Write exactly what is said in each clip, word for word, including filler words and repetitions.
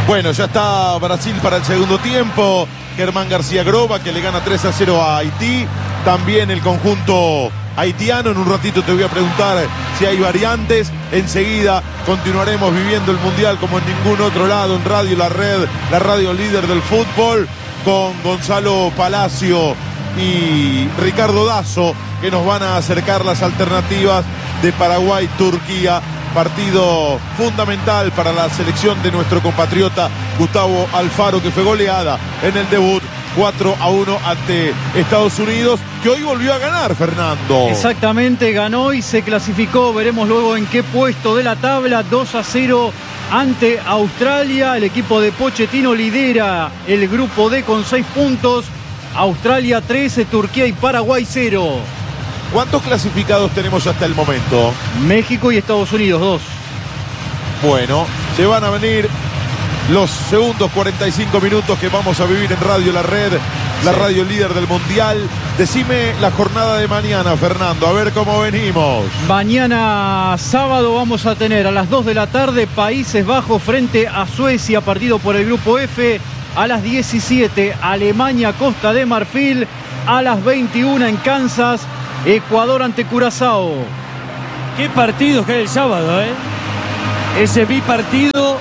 Bueno, ya está Brasil para el segundo tiempo. Germán García Groba, que le gana tres a cero a Haití. También el conjunto haitiano. En un ratito te voy a preguntar si hay variantes. Enseguida continuaremos viviendo el Mundial como en ningún otro lado en Radio La Red, la radio líder del fútbol, con Gonzalo Palacio y Ricardo Dazo, que nos van a acercar las alternativas de Paraguay-Turquía. Partido fundamental para la selección de nuestro compatriota Gustavo Alfaro, que fue goleada en el debut cuatro a uno ante Estados Unidos, que hoy volvió a ganar, Fernando. Exactamente, ganó y se clasificó. Veremos luego en qué puesto de la tabla. Dos a cero ante Australia. El equipo de Pochettino lidera el grupo D con seis puntos. Australia trece, Turquía y Paraguay cero. ¿Cuántos clasificados tenemos hasta el momento? México y Estados Unidos, dos. Bueno, se van a venir los segundos cuarenta y cinco minutos que vamos a vivir en Radio La Red, la sí. radio líder del Mundial. Decime la jornada de mañana, Fernando, a ver cómo venimos. Mañana sábado vamos a tener a las dos de la tarde Países Bajos frente a Suecia, partido por el grupo F. A las diecisiete, Alemania, Costa de Marfil. A las veintiuna en Kansas, Ecuador ante Curazao. Qué partidos que hay el sábado, ¿eh? Ese bipartido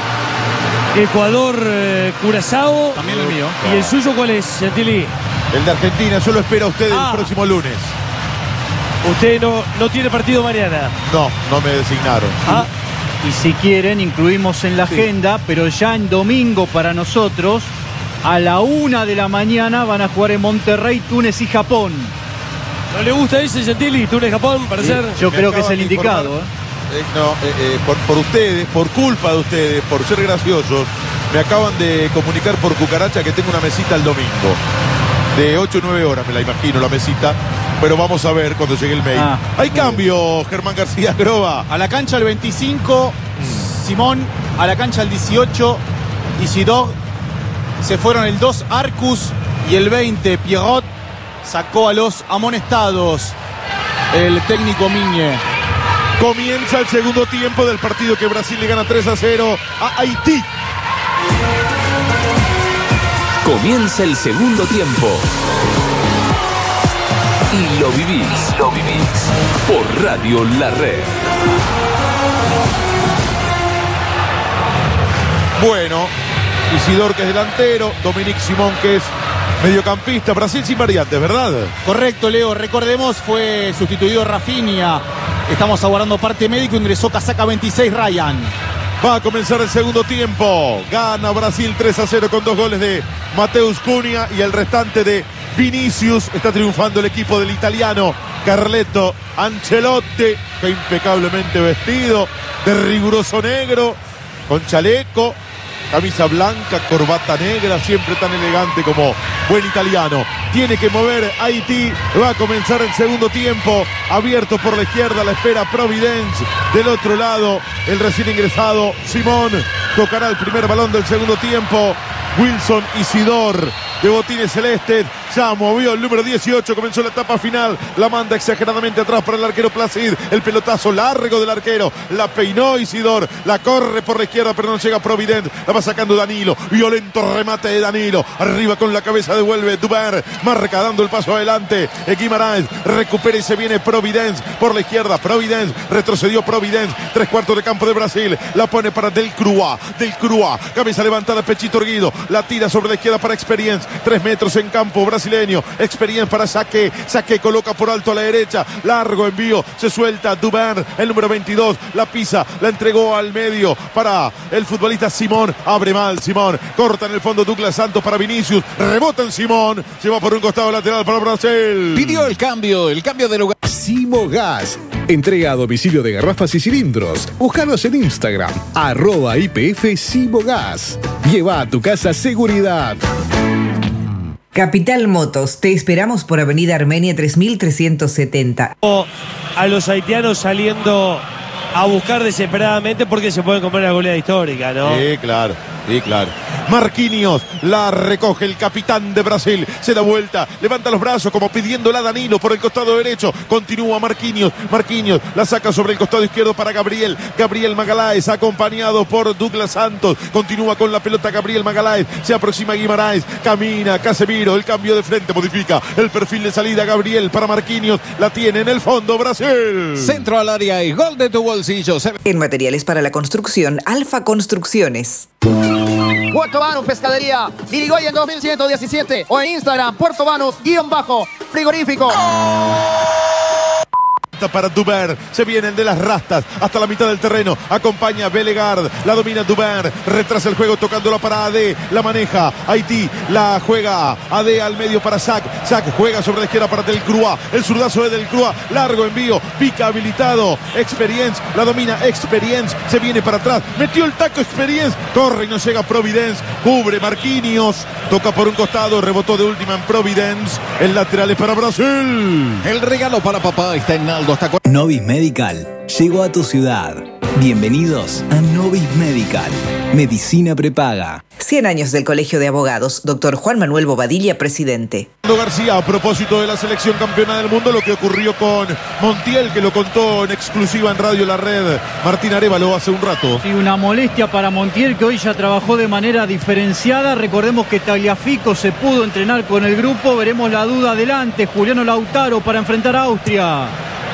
Ecuador-Curazao. Eh, También el mío. ¿Y el suyo cuál es, Gentili? El de Argentina, yo lo espero a usted Ah. el próximo lunes. Usted no, no tiene partido mañana. No, no me designaron. Ah, Y si quieren, incluimos en la Sí. agenda, pero ya en domingo para nosotros, a la una de la mañana van a jugar en Monterrey, Túnez y Japón. ¿no le gusta ese, Gentili? Túnez, Japón, para ser. Yo Me creo que es acaban el de indicado. informar. ¿eh? Eh, no, eh, eh, por, por ustedes, por culpa de ustedes, por ser graciosos, me acaban de comunicar por cucaracha que tengo una mesita el domingo. De ocho o nueve horas, me la imagino, la mesita. Pero vamos a ver cuando llegue el mail. Ah. Hay cambio, Germán García Groba. A la cancha el veinticinco, Simón. A la cancha el dieciocho, Isidore. Se fueron el dos, Arcus. Y el veinte, Pierrot. Sacó a los amonestados el técnico Miñe. Comienza el segundo tiempo del partido que Brasil le gana tres a cero a Haití. Comienza el segundo tiempo. Y lo vivís, lo vivís por Radio La Red. Bueno, Isidor, que es delantero, Dominique Simón, que es mediocampista. Brasil sin variantes, ¿verdad? Correcto, Leo. Recordemos, fue sustituido Rafinha. Estamos aguardando parte médico. Ingresó casaca veintiséis, Ryan. Va a comenzar el segundo tiempo. Gana Brasil tres a cero con dos goles de Mateus Cunha y el restante de Vinicius. Está triunfando el equipo del italiano Carleto Ancelotti, que impecablemente vestido, de riguroso negro, con chaleco, camisa blanca, corbata negra, siempre tan elegante como buen italiano. Tiene que mover Haití. Va a comenzar el segundo tiempo. Abierto por la izquierda, la espera Providence. Del otro lado, el recién ingresado Simón tocará el primer balón del segundo tiempo. Wilson Isidor, de botines celestes, ya movió el número dieciocho, comenzó la etapa final, la manda exageradamente atrás para el arquero Placid, el pelotazo largo del arquero, la peinó Isidor, la corre por la izquierda pero no llega Providence, la va sacando Danilo, violento remate de Danilo, arriba con la cabeza devuelve Duber, marca dando el paso adelante, Guimaraes recupera y se viene Providence por la izquierda, Providence, retrocedió Providence, tres cuartos de campo de Brasil, la pone para Del Crua, Del Crua, cabeza levantada, pechito erguido, la tira sobre la izquierda para Experience, tres metros en campo brasileño, Experience para Saque, Saque coloca por alto a la derecha, largo envío, se suelta Duban, el número veintidós, la pisa, la entregó al medio para el futbolista Simón, abre mal Simón, corta en el fondo Douglas Santos para Vinicius, rebota en Simón, se va por un costado lateral para Brasil. Pidió el cambio, el cambio de lugar. Simo Gas. Entrega a domicilio de garrafas y cilindros. Búscanos en Instagram, arroba I P F Simo Gas. Lleva a tu casa seguridad. Capital Motos, te esperamos por Avenida Armenia tres mil trescientos setenta. A los haitianos saliendo a buscar desesperadamente porque se pueden comer la goleada histórica, ¿no? Sí, claro, Sí, claro. Marquinhos la recoge el capitán de Brasil. Se da vuelta, levanta los brazos como pidiéndola a Danilo por el costado derecho. Continúa Marquinhos. Marquinhos la saca sobre el costado izquierdo para Gabriel. Gabriel Magalhães acompañado por Douglas Santos. Continúa con la pelota Gabriel Magalhães. Se aproxima Guimarães. Camina Casemiro. El cambio de frente modifica el perfil de salida. Gabriel para Marquinhos. La tiene en el fondo Brasil. Centro al área y gol de tu bolsillo. En materiales para la construcción, Alfa Construcciones. Puerto Banus Pescadería, Irigoyen dos mil ciento diecisiete o en Instagram, Puerto Banus, guión bajo, frigorífico. Para Duber, se vienen de las rastas hasta la mitad del terreno, acompaña Bellegarde, la domina Duber, retrasa el juego tocándola para A D, la maneja Haití, la juega A D al medio para Sac, Sac juega sobre la izquierda para Delcroix, el zurdazo de Delcroix, largo envío, pica habilitado, Experience, la domina Experience, se viene para atrás, metió el taco Experience, corre y no llega Providence, cubre Marquinhos, toca por un costado, rebotó de última en Providence, el lateral es para Brasil. El regalo para papá está en Aldo. Novis Medical llegó a tu ciudad. Bienvenidos a Novis Medical. Medicina prepaga. cien años del Colegio de Abogados. Doctor Juan Manuel Bobadilla, presidente. García, a propósito de la selección campeona del mundo, lo que ocurrió con Montiel, que lo contó en exclusiva en Radio La Red Martín Arévalo hace un rato. Sí, una molestia para Montiel, que hoy ya trabajó de manera diferenciada. Recordemos que Tagliafico se pudo entrenar con el grupo. Veremos la duda adelante. Juliano Lautaro para enfrentar a Austria.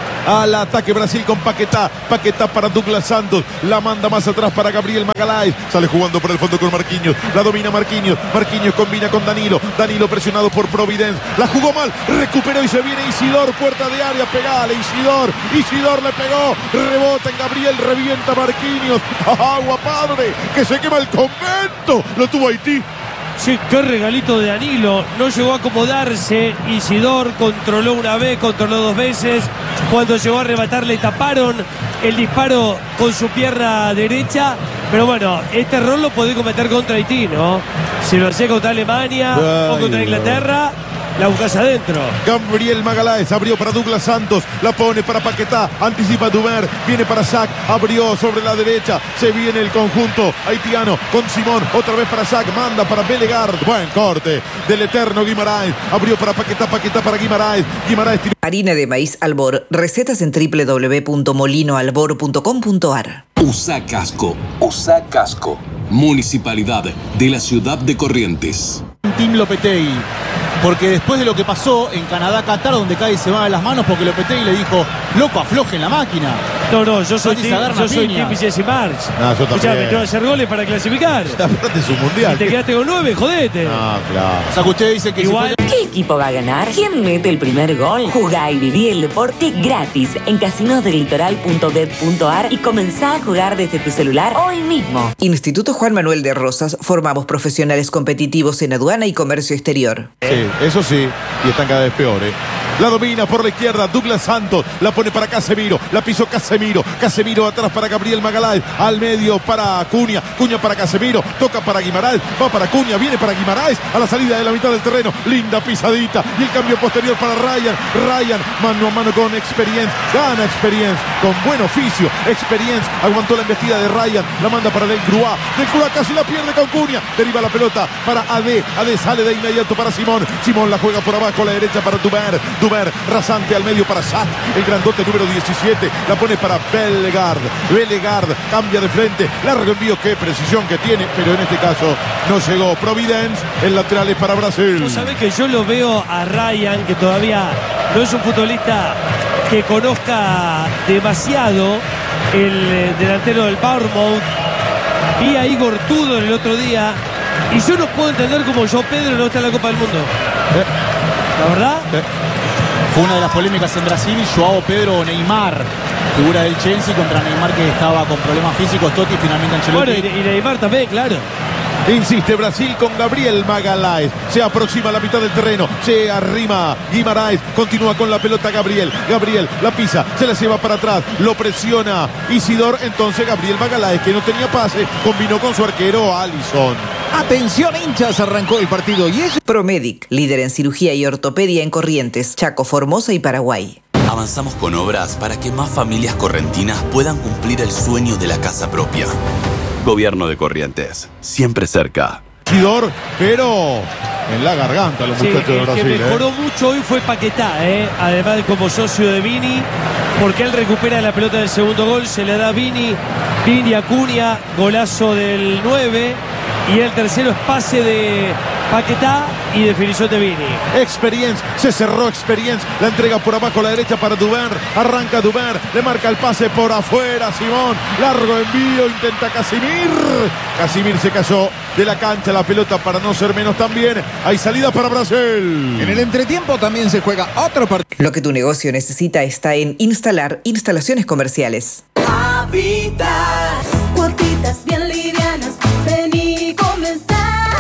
Al ataque Brasil con Paquetá. Paquetá para Douglas Santos. La manda más atrás para Gabriel Magalhães. Sale jugando por el fondo con Marquinhos. La domina Marquinhos. Marquinhos combina con Danilo. Danilo presionado por Providence. La jugó mal. Recuperó y se viene Isidor. Puerta de área. Pegale Isidor. Isidor le pegó. Rebota en Gabriel. Revienta Marquinhos. ¡Agua padre! Que se quema el convento. Lo tuvo Haití. Sí, qué regalito de Danilo. No llegó a acomodarse. Isidor controló una vez, controló dos veces. Cuando llegó a arrebatar le taparon el disparo con su pierna derecha. Pero bueno, este error lo puede cometer contra Haití, ¿no? Si lo hacía contra Alemania Ay, o contra Inglaterra, la buscas adentro. Gabriel Magalhães abrió para Douglas Santos, la pone para Paquetá, anticipa Duber, viene para Sac, abrió sobre la derecha, se viene el conjunto haitiano con Simón, otra vez para Sac, manda para Bellegarde, buen corte del eterno Guimarães, abrió para Paquetá, Paquetá para Guimarães, Guimarães tiró. Harina de maíz Albor, recetas en doble u doble u doble u punto molino albor punto com punto a r. Usa casco, usa casco. Municipalidad de la ciudad de Corrientes. Tim Lopetegui, porque después de lo que pasó en Canadá, Qatar, donde cae se va de las manos porque Lopetegui le dijo, loco, aflojen la máquina. No, no, yo soy Tim, yo soy Tim Jesse March. No, yo también. Ya me tengo que hacer goles para clasificar. Aparte es un mundial. Si te quedaste con nueve, jodete. No, claro. O sea que usted dice que igual. Si ¿qué equipo va a ganar? ¿Quién mete el primer gol? Jugá y viví el deporte gratis en casinos del litoral punto bet punto a r y comenzá a jugar desde tu celular hoy mismo. Instituto Juan Manuel de Rosas, formamos profesionales competitivos en aduana y comercio exterior. Sí, eso sí, y están cada vez peores. La domina por la izquierda Douglas Santos, la pone para Casemiro, la pisó Casemiro, Casemiro atrás para Gabriel Magalhães, al medio para Cunha, Cunha para Casemiro, toca para Guimarães, va para Cunha, viene para Guimarães, a la salida de la mitad del terreno, linda pisadita, y el cambio posterior para Ryan, Ryan, mano a mano con Experience, gana Experience, con buen oficio, Experience, aguantó la embestida de Ryan, la manda para Delcroix, Delcroix casi la pierde con Cunha, deriva la pelota para A D, A D sale de inmediato para Simón, Simón la juega por abajo a la derecha para Duber, Duber, rasante al medio para Sac, el grandote número diecisiete, la pone para Bellegarde, Bellegarde cambia de frente, largo envío, qué precisión que tiene, pero en este caso no llegó Providence, el lateral es para Brasil. Vos sabés que yo lo veo a Ryan, que todavía no es un futbolista que conozca demasiado, el delantero del Bournemouth. Vi a Igor Tudor el otro día y yo no puedo entender cómo João Pedro no está en la Copa del Mundo. ¿Eh? ¿La verdad? ¿Eh? Fue una de las polémicas en Brasil, Joao Pedro o Neymar, figura del Chelsea contra Neymar que estaba con problemas físicos, Totti finalmente Ancelotti. Bueno, y, y Neymar también, claro. Insiste Brasil con Gabriel Magalhães. Se aproxima a la mitad del terreno. Se arrima Guimarães. Continúa con la pelota Gabriel. Gabriel la pisa. Se la lleva para atrás. Lo presiona Isidor. Entonces Gabriel Magalhães, que no tenía pase, combinó con su arquero Alisson. Atención hinchas, arrancó el partido y es Promedic, líder en cirugía y ortopedia en Corrientes, Chaco, Formosa y Paraguay. Avanzamos con obras para que más familias correntinas puedan cumplir el sueño de la casa propia. Gobierno de Corrientes, siempre cerca. Pero en la garganta los Sí, muchachos de el Brasil. que mejoró ¿eh? mucho hoy fue Paquetá, ¿eh? Además de como socio de Vini, porque él recupera la pelota del segundo gol, se le da a Vini, Vini Acuña, golazo del nueve, y el tercero es pase de Paquetá y definición de Vini. Experience, se cerró Experience, la entrega por abajo a la derecha para Dubán, arranca Dubán, le marca el pase por afuera, Simón, largo envío, intenta Casimir, Casimir se cayó de la cancha, la pelota para no ser menos también, hay salida para Brasil. En el entretiempo también se juega otro partido. Lo que tu negocio necesita está en Instalar Instalaciones Comerciales. Habitas, cuotitas bien livianas, ven y comenzar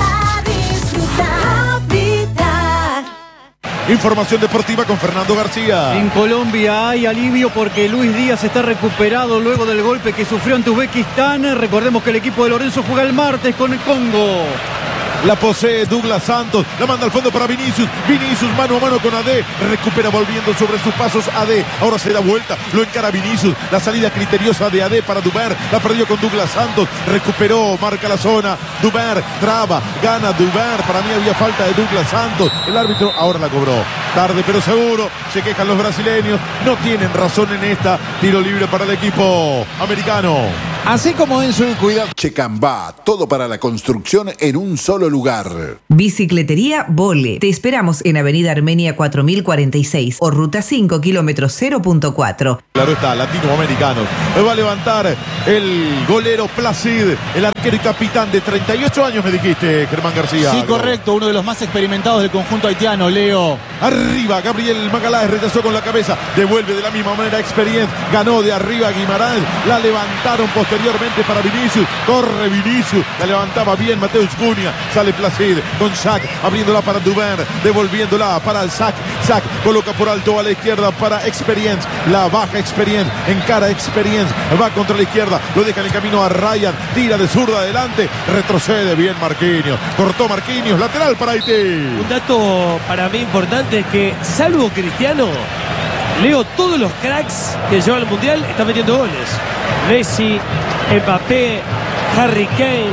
a disfrutar. Habitar. Información deportiva con Fernando García. En Colombia hay alivio porque Luis Díaz está recuperado luego del golpe que sufrió ante Uzbekistán. Recordemos que el equipo de Lorenzo juega el martes con el Congo. La posee Douglas Santos, la manda al fondo para Vinicius, Vinicius mano a mano con A D, recupera volviendo sobre sus pasos A D, ahora se da vuelta, lo encara Vinicius, la salida criteriosa de A D para Duber, la perdió con Douglas Santos, recuperó, marca la zona, Duber, traba, gana Duber, para mí había falta de Douglas Santos, el árbitro ahora la cobró, tarde pero seguro, se quejan los brasileños, no tienen razón en esta, tiro libre para el equipo americano. Así como en su cuidado. Checambá, todo para la construcción en un solo lugar. Bicicletería Vole. Te esperamos en Avenida Armenia cuatro mil cuarenta y seis o Ruta cinco, kilómetro cero punto cuatro. Claro está, latinoamericano. Va a levantar el golero Placid, el arquero y capitán de treinta y ocho años, me dijiste, Germán García. Sí, correcto, uno de los más experimentados del conjunto haitiano, Leo. Arriba, Gabriel Magaláes rechazó con la cabeza, devuelve de la misma manera Experience, ganó de arriba Guimarães, la levantaron posteriormente para Vinicius, corre Vinicius, la levantaba bien Mateus Cunha, sale Placid con Sac, abriéndola para Duber, devolviéndola para el Sac, Sac coloca por alto a la izquierda para Experience, la baja Experience, encara Experience, va contra la izquierda, lo deja en el camino a Ryan, tira de zurda adelante, retrocede bien Marquinhos, cortó Marquinhos, lateral para Haití. Un dato para mí importante es que, salvo Cristiano, Leo, todos los cracks que llevan al Mundial están metiendo goles. Messi, Mbappé, Harry Kane,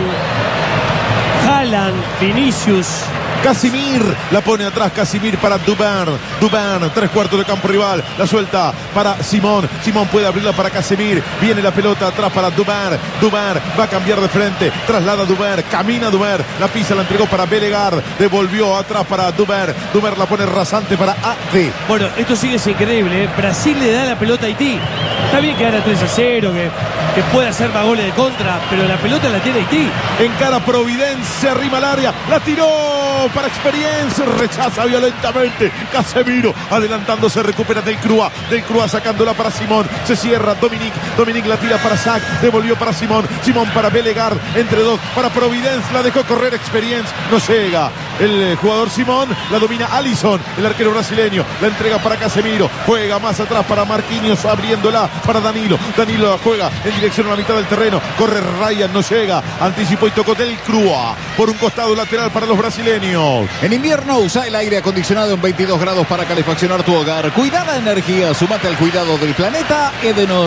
Haaland, Vinicius. Casimir la pone atrás, Casimir para Dubán, Dubán, tres cuartos de campo rival, la suelta para Simón, Simón puede abrirla para Casimir, viene la pelota atrás para Dubán, Dubán va a cambiar de frente, traslada Dubán, camina Dubán, la pisa, la entregó para Belegar, devolvió atrás para Dubán, Dubán la pone rasante para A D. Bueno, esto sigue es increíble, ¿eh? Brasil le da la pelota a Haití, está bien que gana tres a cero, que, que puede hacer más goles de contra, pero la pelota la tiene Haití. Encara Providencia, arriba al área, la tiró para Experience, rechaza violentamente Casemiro, adelantándose, recupera Del Crua, Del Crua sacándola para Simón, se cierra Dominic, Dominic la tira para Sac, devolvió para Simón, Simón para Belegar, entre dos para Providence, la dejó correr Experience, no llega el jugador Simón, la domina Alisson, el arquero brasileño, la entrega para Casemiro, juega más atrás para Marquinhos, abriéndola para Danilo, Danilo la juega en dirección a la mitad del terreno, corre Ryan, no llega, anticipó y tocó Del Crua, por un costado lateral para los brasileños. En invierno usa el aire acondicionado en veintidós grados para calefaccionar tu hogar. Cuidada energía, sumate al cuidado del planeta Edenor.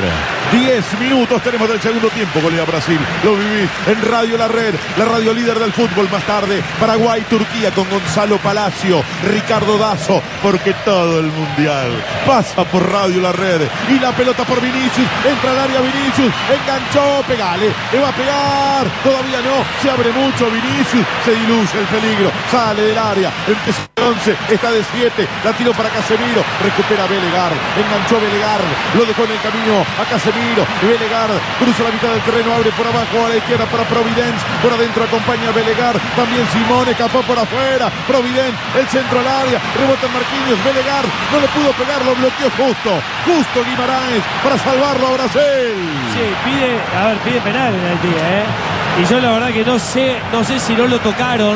diez minutos tenemos del segundo tiempo, golea Brasil. Lo vivís en Radio La Red, la radio líder del fútbol. Más tarde, Paraguay, Turquía con Gonzalo Palacio, Ricardo Dazo, porque todo el mundial pasa por Radio La Red. Y la pelota por Vinicius, entra al área Vinicius, enganchó, pegale, le va a pegar, todavía no, se abre mucho Vinicius, se diluye el peligro, sale del área, empezó el once, está de siete, la tiró para Casemiro, recupera Belegar, enganchó Belegar, lo dejó en el camino a Casemiro, Belegar cruza la mitad del terreno, abre por abajo a la izquierda para Providence, por adentro acompaña a Belegar, también Simón escapó por afuera, Providence, el centro al área, rebota en Marquinhos, Belegar no lo pudo pegar, lo bloqueó justo, justo Guimarães para salvarlo a Brasil. Sí, pide, a ver, pide penal en el día, ¿eh? Y yo la verdad que no sé, no sé si no lo tocaron,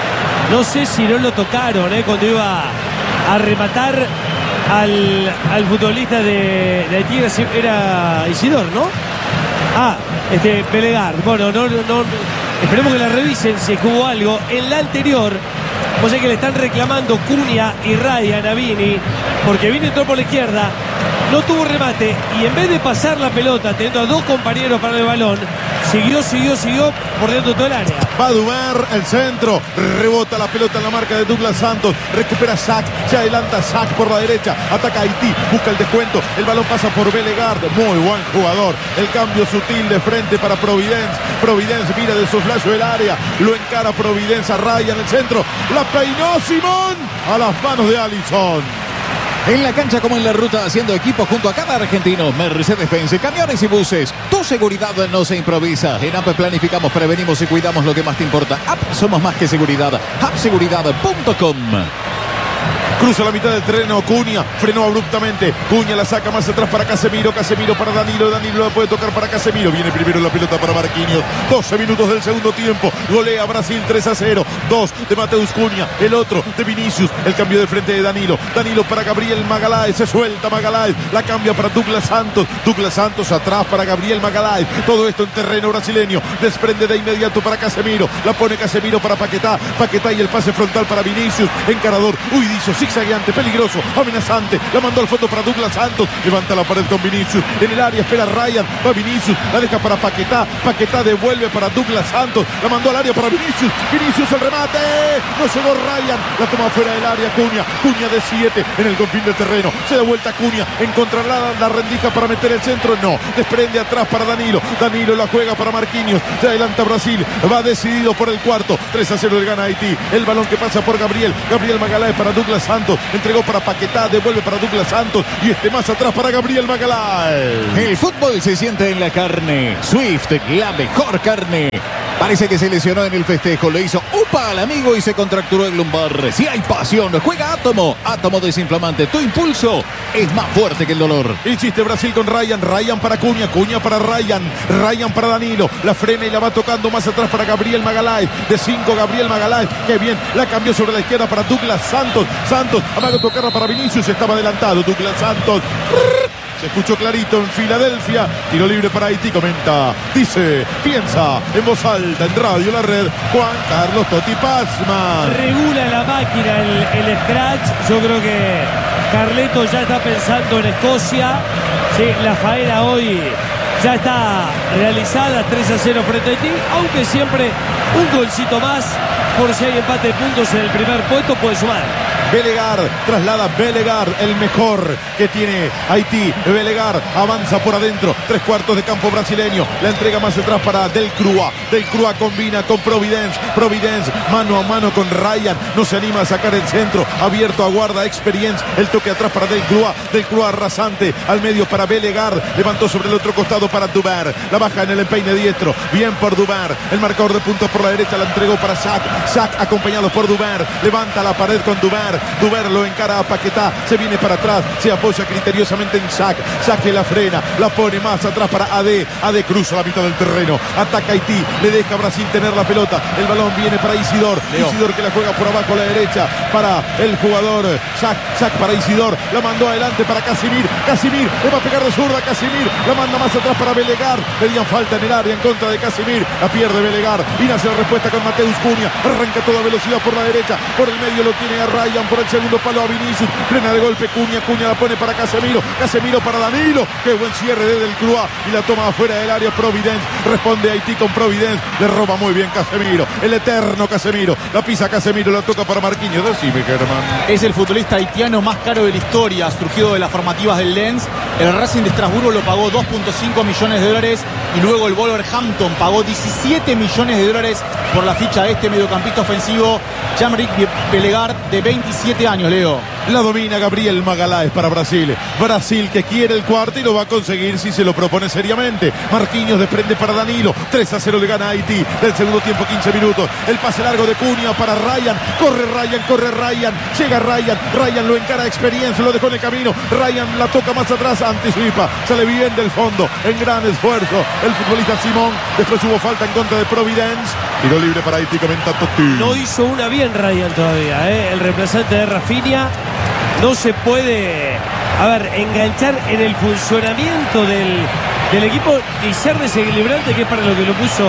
no sé si no lo tocaron, ¿eh? Cuando iba a rematar al, al futbolista de, de Haití, era Isidor, ¿no? Ah, este, Belegar. Bueno, no, no, no, esperemos que la revisen si es que hubo algo. En la anterior, o sea que le están reclamando Cunha y Ryan a Vini, porque Vini entró por la izquierda, no tuvo remate y en vez de pasar la pelota teniendo a dos compañeros para el balón, siguió, siguió, siguió bordeando todo el área. Va Duber, el centro, rebota la pelota en la marca de Douglas Santos, recupera Sack, se adelanta Sack por la derecha, ataca Haití, busca el descuento, el balón pasa por Belegard, muy buen jugador, el cambio sutil de frente para Providence, Providence mira de soslayo el área, lo encara Providence a Ryan, el centro, la peinó Simón, a las manos de Alisson. En la cancha como en la ruta, haciendo equipo junto a cada argentino. Mercedes-Benz, camiones y buses. Tu seguridad no se improvisa. En A P planificamos, prevenimos y cuidamos lo que más te importa. A P somos más que seguridad. app seguridad punto com. Cruza la mitad del terreno, Cunha, frenó abruptamente, Cunha la saca más atrás para Casemiro, Casemiro para Danilo, Danilo la puede tocar para Casemiro, viene primero la pelota para Marquinhos, doce minutos del segundo tiempo, golea Brasil tres a cero, dos de Mateus Cunha, el otro de Vinicius, el cambio de frente de Danilo, Danilo para Gabriel Magalhães, se suelta Magalhães, la cambia para Douglas Santos, Douglas Santos atrás para Gabriel Magalhães, todo esto en terreno brasileño, desprende de inmediato para Casemiro, la pone Casemiro para Paquetá, Paquetá y el pase frontal para Vinicius, encarador, Huidizo, zigzagueante, peligroso, amenazante, la mandó al fondo para Douglas Santos, levanta la pared con Vinicius, en el área espera Ryan, va Vinicius, la deja para Paquetá, Paquetá devuelve para Douglas Santos, la mandó al área para Vinicius, Vinicius el remate, no llegó Ryan, la toma fuera del área Cunha, Cunha de siete en el confín del terreno, se da vuelta Cunha, encontrará la rendija para meter el centro, no, desprende atrás para Danilo, Danilo la juega para Marquinhos, se adelanta Brasil, va decidido por el cuarto, tres a cero le gana Haití, el balón que pasa por Gabriel, Gabriel Magalhães para Douglas Santos, entregó para Paquetá, devuelve para Douglas Santos y este más atrás para Gabriel Magalhães. El fútbol se siente en la carne. Swift, la mejor carne. Parece que se lesionó en el festejo, le hizo upa al amigo y se contracturó el lumbar. Si hay pasión, juega Átomo. Átomo desinflamante, tu impulso es más fuerte que el dolor. Insiste Brasil con Ryan, Ryan para Cunha, Cunha para Ryan, Ryan para Danilo, la frena y la va tocando más atrás para Gabriel Magalhães, de cinco Gabriel Magalhães, que bien, la cambió sobre la izquierda para Douglas Santos, Santos, amaga tocarla para Vinicius, estaba adelantado Douglas Santos. Se escuchó clarito en Filadelfia, tiro libre para Haití, comenta, dice, piensa en voz alta en Radio La Red, Juan Carlos Totti Pazman. Regula la máquina el, el scratch, yo creo que Carleto ya está pensando en Escocia, sí, la faena hoy ya está realizada, tres a cero frente a Haití, aunque siempre un golcito más, por si hay empate de puntos en el primer puesto, puede sumar. Belegard, traslada Belegard, el mejor que tiene Haití. Belegard avanza por adentro, tres cuartos de campo brasileño, la entrega más atrás para Delcruz. Delcruz combina con Providence, Providence mano a mano con Ryan, no se anima a sacar el centro, abierto, aguarda Experience, el toque atrás para Delcruz, Delcruz rasante, al medio para Belegard, levantó sobre el otro costado para Duber, la baja en el empeine diestro, bien por Duber, el marcador de puntos por la derecha la entregó para Sack, Sack acompañado por Duber, levanta la pared con Duber, Duber lo encara a Paquetá, se viene para atrás, se apoya criteriosamente en Sack, Sack que la frena, la pone más atrás para A D, A D cruza la mitad del terreno, ataca Haití, le deja a Brasil tener la pelota, el balón viene para Isidor, Leo. Isidor que la juega por abajo a la derecha, para el jugador Sack, Sack para Isidor, la mandó adelante para Casimir, Casimir, le va a pegar de zurda, Casimir, la manda más atrás para Belegard, pedían falta en el área en contra de Casimir, la pierde Belegard, y nace la respuesta con Mateus Cunha, arranca toda velocidad por la derecha, por el medio lo tiene a Ryan, por el segundo palo a Vinicius, frena de golpe Cunha, Cunha la pone para Casemiro, Casemiro para Danilo, qué buen cierre de Delcruz y la toma afuera del área Providence, responde Haití con Providence, le roba muy bien Casemiro, el eterno Casemiro, la pisa Casemiro, la toca para Marquinhos, decime Germán. Es el futbolista haitiano más caro de la historia, surgido de las formativas del Lens, el Racing de Estrasburgo lo pagó dos punto cinco millones de dólares y luego el Wolverhampton pagó diecisiete millones de dólares por la ficha de este mediocampista ofensivo, Jean-Marie Belegard, de veintisiete años, Leo. La domina Gabriel Magalhães para Brasil. Brasil que quiere el cuarto y lo va a conseguir si se lo propone seriamente. Marquinhos desprende para Danilo. tres a cero le gana a Haití. Del segundo tiempo, quince minutos. El pase largo de Cunha para Ryan. Corre Ryan, corre Ryan. Llega Ryan. Ryan lo encara a Experience. Lo dejó en el camino. Ryan la toca más atrás. Anticipa. Sale bien del fondo. En gran esfuerzo. El futbolista Simón. Después hubo falta en contra de Providence. Tiro libre para Haití, comenta Totti. No hizo una bien Ryan todavía, ¿eh? El reemplazante de Rafinha. No se puede, a ver, enganchar en el funcionamiento del, del equipo y ser desequilibrante, que es para lo que lo puso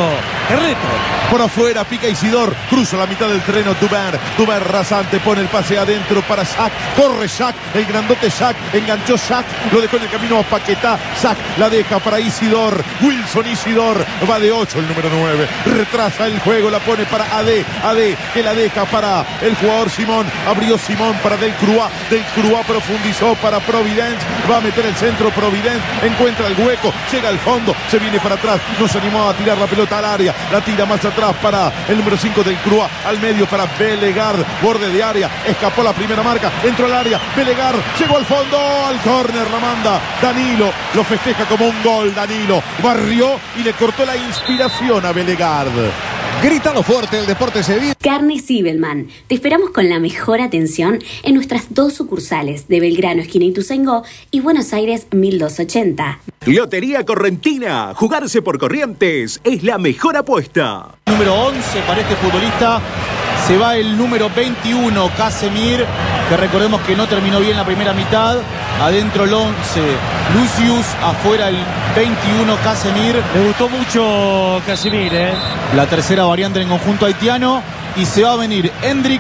Carleto. Por afuera pica Isidor, cruza la mitad del terreno Duber, Duber rasante, pone el pase adentro para Shaq, corre Shaq, el grandote Shaq, enganchó Shaq, lo dejó en el camino a Paquetá, Shaq la deja para Isidor, Wilson Isidor, va de ocho el número nueve, retrasa el juego, la pone para Ade, Ade que la deja para el jugador Simón, abrió Simón para Del Crua, Del Crua profundizó para Providence, va a meter el centro Providence, encuentra el hueco, llega al fondo, se viene para atrás, no se animó a tirar la pelota al área, la tira más atrás para el número cinco del Crua, al medio para Belegard, borde de área, escapó la primera marca, entró al área, Belegard, llegó al fondo, al córner, la manda Danilo, lo festeja como un gol Danilo, barrió y le cortó la inspiración a Belegard. Grítalo fuerte, el deporte se vive. Carnes Zibelman. Te esperamos con la mejor atención en nuestras dos sucursales de Belgrano, esquina Ituzaingó, y Buenos Aires mil doscientos ochenta. Lotería Correntina. Jugarse por Corrientes es la mejor apuesta. Número once para este futbolista. Se va el número veintiuno, Casemir, que recordemos que no terminó bien la primera mitad. Adentro el once, Lucius. Afuera el veintiuno, Casemir. Le gustó mucho Casemir, ¿eh? La tercera variante en el conjunto haitiano. Y se va a venir Hendrik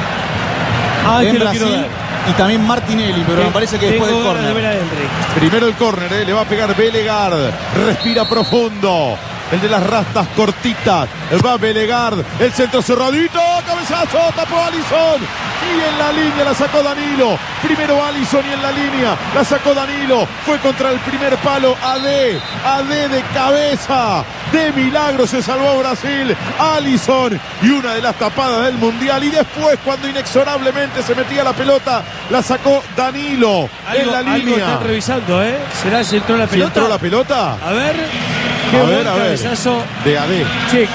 ah, en que Brasil. Y también Martinelli, pero me parece que después del córner. Primero el córner, eh, le va a pegar Belegard. Respira profundo. El de las rastas cortitas. Va Belegard. El centro cerradito. Cabezazo. Tapó Alisson. Y en la línea la sacó Danilo. Primero Alisson y en la línea la sacó Danilo. Fue contra el primer palo. Ade. Ade de cabeza. De milagro se salvó Brasil. Alisson. Y una de las tapadas del Mundial. Y después, cuando inexorablemente se metía la pelota, la sacó Danilo. Algo, en la algo línea. están revisando, ¿eh? ¿Será si entró la ¿Si pelota? entró la pelota? A ver. A ver, a ver. Cabezazo De Ade. Che,